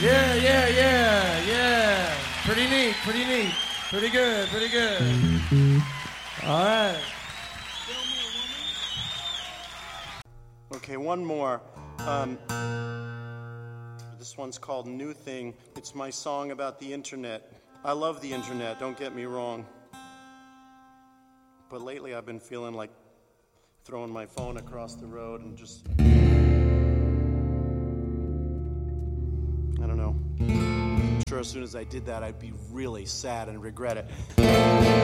Yeah. Pretty neat. Pretty good. All right. Okay, one more. This one's called New Thing. It's my song about the internet. I love the internet, don't get me wrong. But lately I've been feeling like throwing my phone across the road and just... I don't know. I'm sure as soon as I did that, I'd be really sad and regret it.